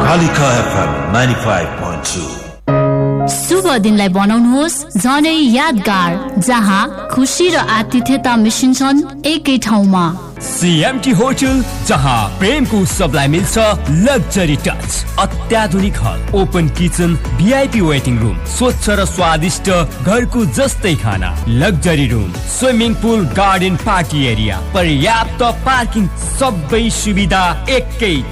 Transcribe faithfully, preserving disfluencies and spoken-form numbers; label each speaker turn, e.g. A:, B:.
A: Kalika FM ninety-five point two।
B: शुभ दिनलाई बनाउनुहोस् झनै यादगार, जहाँ खुशी र आतिथ्यता मिसिन्छन् एकै ठाउँमा।
C: सीएमटी होटल, जहाँ प्रेमको उत्सवलाई मिल्छ लग्जरी टच, अत्याधुनिक हल, open kitchen, VIP waiting room, स्वच्छ र स्वादिष्ट घरको जस्तै खाना, luxury room, swimming pool, garden, party area, पर्याप्त पार्किङ, सबै सुविधा एकै